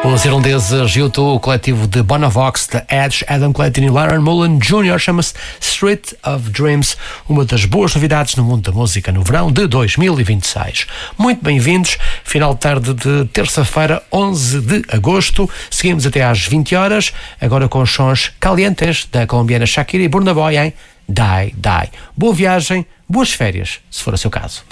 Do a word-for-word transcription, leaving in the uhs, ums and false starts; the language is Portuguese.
Os irlandeses U dois, o coletivo de Bonavox, The Edge, Adam Clayton e Lauren Mullen júnior, chama-se Street of Dreams, uma das boas novidades no mundo da música no verão de dois mil e vinte e seis. Muito bem-vindos, final de tarde de terça-feira, onze de agosto. Seguimos até às vinte horas, agora com os sons calientes da colombiana Shakira e Burna Boy em Die Die. Boa viagem, boas férias, se for o seu caso.